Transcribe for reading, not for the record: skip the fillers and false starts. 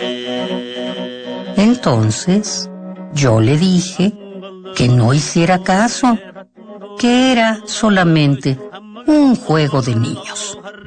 Entonces yo le dije que no hiciera caso, que era solamente un juego de niños.